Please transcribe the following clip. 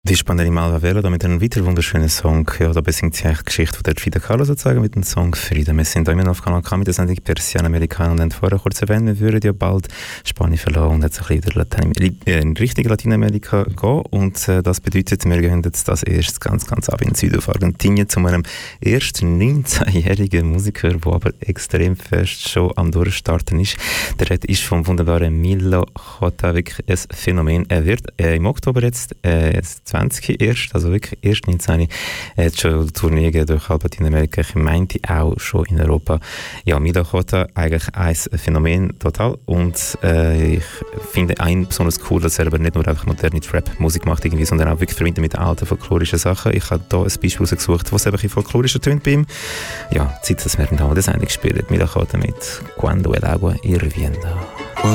Die Spandeli Malvavela da mit einem weiteren wunderschönen Song. Ja, da besingt sie eigentlich die Geschichte von der Frida Kahlo sozusagen mit dem Song Frieden. Wir sind da immer noch auf Kanal K mit der Sendung Persian Amerikaner und haben vorher kurz erwähnt, wir würden ja bald Spanien verlassen und jetzt ein bisschen in Richtung Lateinamerika gehen. Und das bedeutet, wir gehen jetzt das erst ganz ab in den Süden auf Argentinien zu einem ersten 19-jährigen Musiker, der aber extrem fest schon am Durchstarten ist. Der Rede ist vom wunderbaren Milo J. Wirklich ein Phänomen. Er wird im Oktober jetzt 20 erst, also wirklich erst 19. Er hat schon Tourneen durch halb Lateinamerika, ich meinte auch schon in Europa. Ja, Milo J. eigentlich ein Phänomen total und ich finde ein besonders cool, dass er aber nicht nur einfach moderne Trap-Musik macht irgendwie, sondern auch wirklich verbinden mit alten folklorischen Sachen. Ich habe hier ein Beispiel rausgesucht, was eben folklorischer tönt bei ihm. Ja, Zeit, dass wir dann das Ende gespielt. Milo J. mit Cuando el agua hirviendo.